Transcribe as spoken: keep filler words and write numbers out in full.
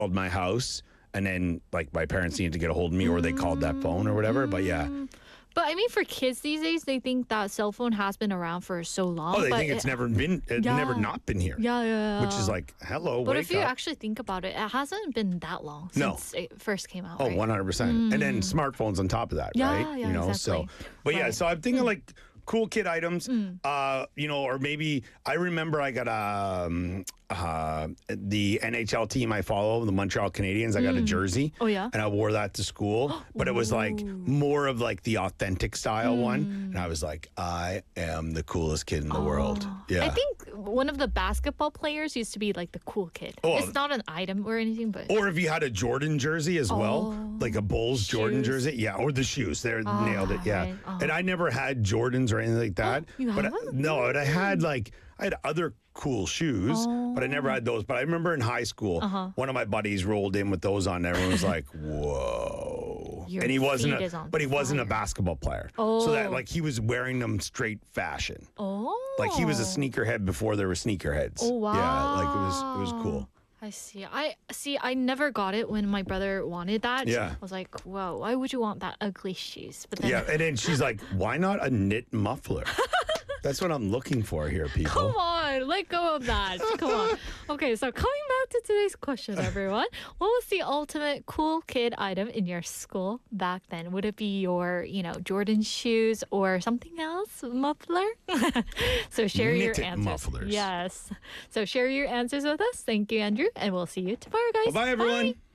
called my house, and then like my parents needed to get a hold of me, or they called that phone or whatever. But yeah. But I mean, for kids these days, they think that cell phone has been around for so long. Oh, they but think it's it, never been, it's Yeah. never not been here. Yeah, yeah, yeah. Which is like, hello, But wake if you up. actually think about it, it hasn't been that long No. since it first came out. Oh, right? one hundred percent. And then smartphones on top of that, Yeah, right? yeah, you know, exactly. so but yeah, Right. so I'm thinking like cool kid items. Mm. Uh, you know, or maybe I remember I got um uh the N H L team I follow, the Montreal Canadiens, I got a jersey. Oh, yeah? And I wore that to school. But it was like more of like the authentic style one. And I was like, I am the coolest kid in the world. Yeah. I think one of the basketball players used to be like the cool kid. Oh. It's not an item or anything, but Or if you had a Jordan jersey as well, Oh. like a Bulls Jordan Shoes. jersey, yeah, or the shoes, they nailed it, yeah. right. Oh. And I never had Jordans or anything like that. you but I- haven't? no, but I had like I had other cool shoes, but I never Oh. had those. But I remember in high school, Uh-huh. one of my buddies rolled in with those on. And everyone was like, "Whoa!" Your and he wasn't, feet a, is on but he wasn't a fire. basketball player. So that Oh. like he was wearing them straight fashion. oh, Like he was a sneakerhead before there were sneakerheads. Oh wow! Yeah, like it was it was cool. I see. I see. I never got it when my brother wanted that. Yeah. I was like, "Whoa, why would you want that ugly shoes?" But then, Yeah, and then she's like, "Why not a knit muffler?" That's what I'm looking for here, people. come on, let go of that. Come on. Okay, so coming back to today's question, everyone, what was the ultimate cool kid item in your school back then? Would it be your, you know, Jordan shoes or something else, muffler? So share your Knitted answers. mufflers. Yes. So share your answers with us. Thank you, Andrew, and we'll see you tomorrow, guys. Well, bye, everyone. Bye.